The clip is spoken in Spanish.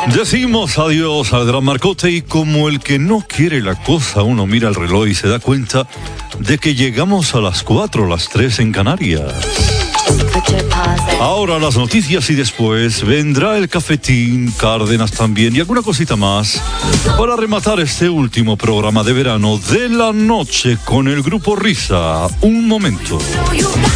Decimos adiós al Gran Marcote y como el que no quiere la cosa, uno mira el reloj y se da cuenta de que llegamos a las 4, las 3 en Canarias. Ahora las noticias y después vendrá el cafetín, Cárdenas también y alguna cosita más para rematar este último programa de verano de la noche con el Grupo Risa. Un momento.